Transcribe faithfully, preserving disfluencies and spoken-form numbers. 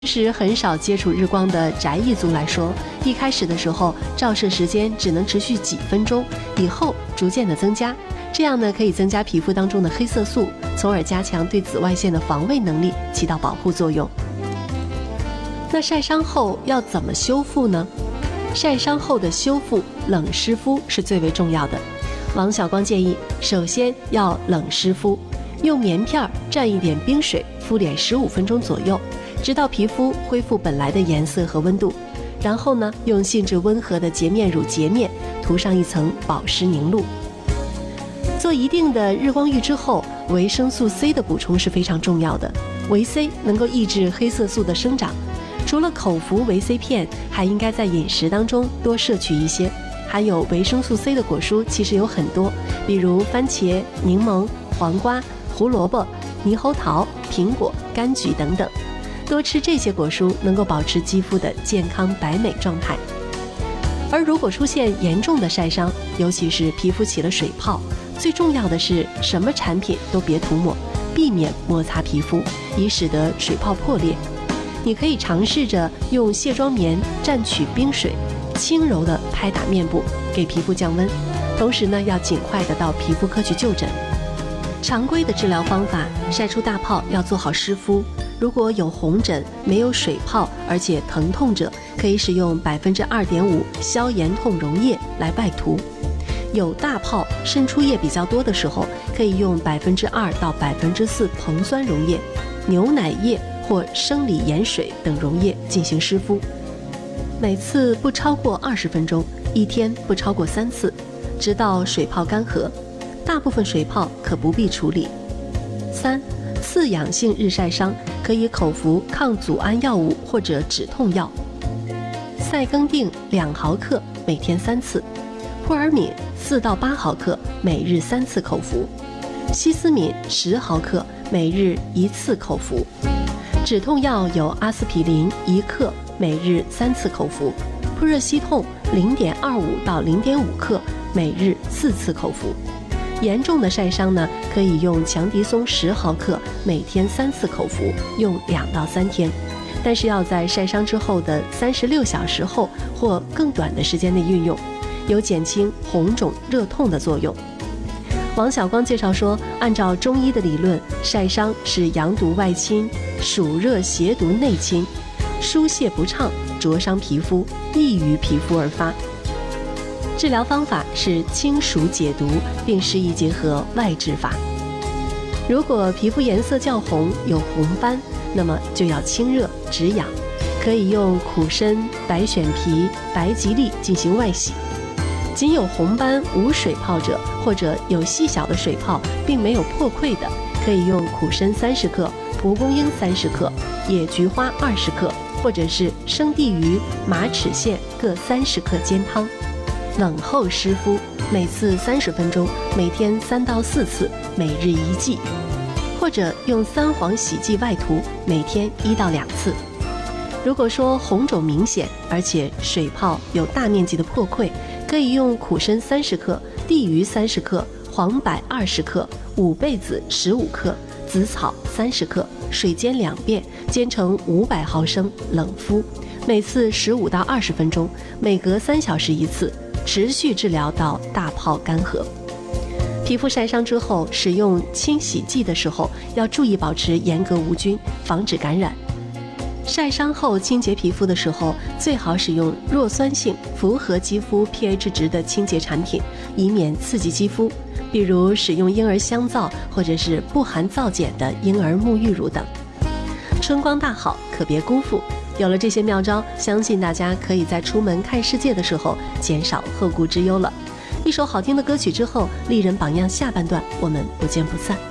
时很少接触日光的宅艺族来说，一开始的时候照射时间只能持续几分钟，以后逐渐的增加，这样呢可以增加皮肤当中的黑色素，从而加强对紫外线的防卫能力，起到保护作用。那晒伤后要怎么修复呢？晒伤后的修复，冷湿敷是最为重要的。王小光建议，首先要冷湿敷，用棉片蘸一点冰水敷脸十五分钟左右，直到皮肤恢复本来的颜色和温度。然后呢，用性质温和的洁面乳洁面涂上一层保湿凝露。做一定的日光浴之后，维生素 C 的补充是非常重要的。维 C 能够抑制黑色素的生长，除了口服维 C 片，还应该在饮食当中多摄取一些。含有维生素 C 的果蔬其实有很多，比如番茄、柠檬、黄瓜、胡萝卜、猕猴桃、苹果、柑橘等等。多吃这些果蔬能够保持肌肤的健康白美状态。而如果出现严重的晒伤，尤其是皮肤起了水泡，最重要的是什么产品都别涂抹，避免摩擦皮肤，以使得水泡破裂。你可以尝试着用卸妆棉蘸取冰水，轻柔地拍打面部，给皮肤降温。同时呢，要尽快的到皮肤科去就诊。常规的治疗方法，晒出大泡要做好湿敷。如果有红疹、没有水泡，而且疼痛者，可以使用百分之二点五消炎痛溶液来外涂。有大泡、渗出液比较多的时候，可以用百分之二到百分之四硼酸溶液、牛奶液或生理盐水等溶液进行湿敷。每次不超过二十分钟，一天不超过三次，直到水泡干涸。大部分水泡可不必处理。三、次痒性日晒伤可以口服抗组胺药物或者止痛药。赛庚定两毫克，每天三次；扑尔敏四到八毫克，每日三次口服；西司敏十毫克，每日一次口服。止痛药有阿司匹林一克，每日三次口服；扑热息痛零点二五到零点五克，每日四次口服。严重的晒伤呢，可以用强敌松十毫克，每天三次口服，用两到三天。但是要在晒伤之后的三十六小时后或更短的时间内运用，有减轻红肿热痛的作用。王小光介绍说，按照中医的理论，晒伤是阳毒外侵，暑热邪毒内侵，疏泄不畅，灼伤皮肤，易于皮肤而发。治疗方法是清暑解毒，并施以结合外治法。如果皮肤颜色较红，有红斑，那么就要清热止痒，可以用苦参、白选皮、白吉利进行外洗。仅有红斑无水泡者，或者有细小的水泡并没有破溃的，可以用苦参三十克、蒲公英三十克、野菊花二十克，或者是生地鱼、马齿苋各三十克煎汤。冷后湿敷，每次三十分钟，每天三到四次，每日一剂，或者用三黄洗剂外涂，每天一到两次。如果说红肿明显，而且水泡有大面积的破溃，可以用苦参三十克、地榆三十克、黄柏二十克、五倍子十五克、紫草三十克，水煎两遍，煎成五百毫升，冷敷，每次十五到二十分钟，每隔三小时一次。持续治疗到大泡干涸。皮肤晒伤之后，使用清洗剂的时候要注意保持严格无菌，防止感染。晒伤后清洁皮肤的时候，最好使用弱酸性、符合肌肤 pH 值的清洁产品，以免刺激肌肤，比如使用婴儿香皂或者是不含皂碱的婴儿沐浴乳等。春光大好，可别辜负。有了这些妙招，相信大家可以在出门看世界的时候减少后顾之忧了。一首好听的歌曲之后，丽人榜样下半段我们不见不散。